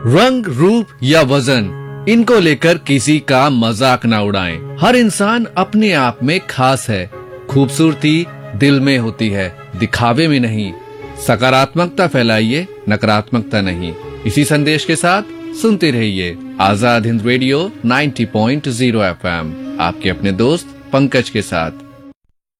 रंग, रूप या वजन, इनको लेकर किसी का मजाक ना उड़ाएं। हर इंसान अपने आप में खास है। खूबसूरती दिल में होती है, दिखावे में नहीं। सकारात्मकता फैलाइए, नकारात्मकता नहीं। इसी संदेश के साथ सुनते रहिए आजाद हिंद रेडियो 90.0 FM, आपके अपने दोस्त पंकज के साथ।